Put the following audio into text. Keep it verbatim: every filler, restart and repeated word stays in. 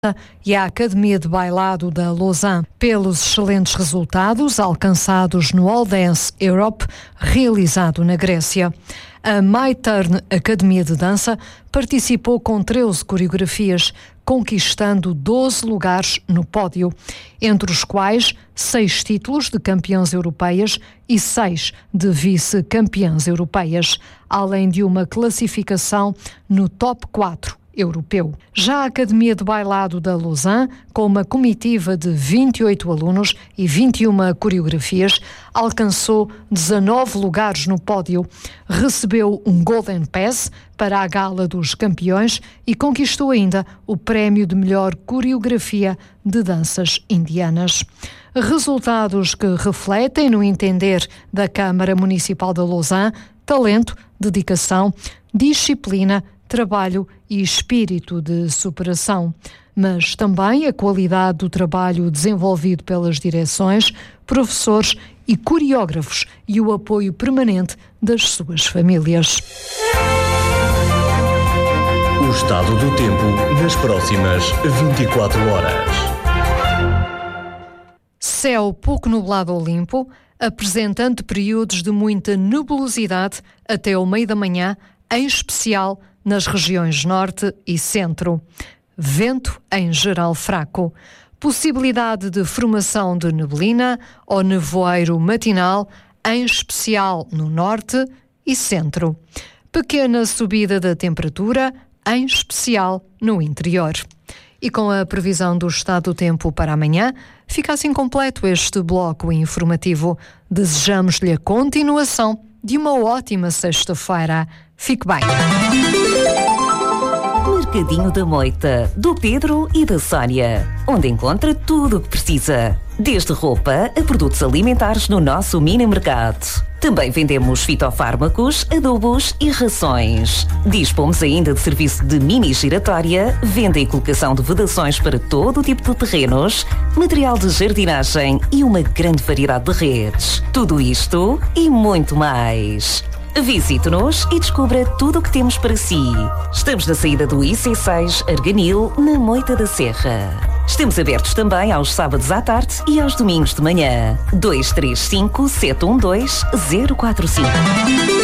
e a Academia de Bailado da Lausanne, pelos excelentes resultados alcançados no All Dance Europe, realizado na Grécia. A My Turn Academia de Dança participou com treze coreografias, conquistando doze lugares no pódio, entre os quais seis títulos de campeãs europeias e seis de vice-campeãs europeias, além de uma classificação no top quatro europeu. Já a Academia de Bailado da Lausanne, com uma comitiva de vinte e oito alunos e vinte e uma coreografias, alcançou dezanove lugares no pódio, recebeu um Golden Pass para a Gala dos Campeões e conquistou ainda o prémio de melhor coreografia de danças indianas. Resultados que refletem, no entender da Câmara Municipal de Lausanne, talento, dedicação, disciplina, trabalho e espírito de superação, mas também a qualidade do trabalho desenvolvido pelas direções, professores e coreógrafos e o apoio permanente das suas famílias. O estado do tempo nas próximas vinte e quatro horas. Céu pouco nublado ou limpo, apresentando períodos de muita nebulosidade até ao meio da manhã, em especial nas regiões norte e centro. Vento em geral fraco. Possibilidade de formação de neblina ou nevoeiro matinal, em especial no norte e centro. Pequena subida da temperatura, em especial no interior. E com a previsão do estado do tempo para amanhã, fica assim completo este bloco informativo. Desejamos-lhe a continuação de uma ótima sexta-feira. Fique bem. Mercadinho da Moita, do Pedro e da Sónia, onde encontra tudo o que precisa, desde roupa a produtos alimentares no nosso mini mercado. Também vendemos fitofármacos, adubos e rações. Dispomos ainda de serviço de mini giratória, venda e colocação de vedações para todo o tipo de terrenos, material de jardinagem e uma grande variedade de redes. Tudo isto e muito mais. Visite-nos e descubra tudo o que temos para si. Estamos na saída do I C seis Arganil, na Moita da Serra. Estamos abertos também aos sábados à tarde e aos domingos de manhã. dois três cinco, sete um dois, zero quatro cinco.